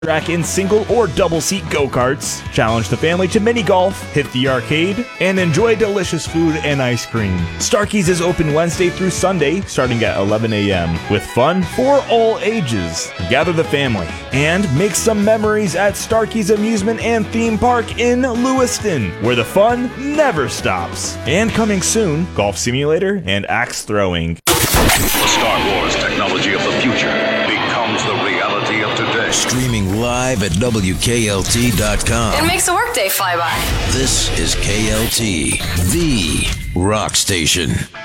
track in single or double seat go-karts, challenge the family to mini golf, hit the arcade, and enjoy delicious food and ice cream. Starkey's is open Wednesday through Sunday, starting at 11 a.m., with fun for all ages. Gather the family and make some memories at Starkey's Amusement and Theme Park in Lewiston, where the fun never stops. And coming soon, golf simulator and axe throwing. The Star Wars technology of the future becomes the reality of today. Streaming live at WKLT.com. It makes a workday fly by. This is KLT, the rock station.